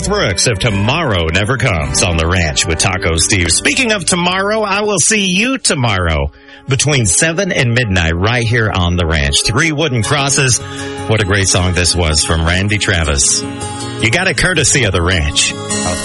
Garth Brooks of Tomorrow Never Comes on the Ranch with Taco Steve. Speaking of tomorrow, I will see you tomorrow between 7 and midnight right here on the Ranch. 3 Wooden Crosses. What a great song this was from Randy Travis. You got a courtesy of the Ranch.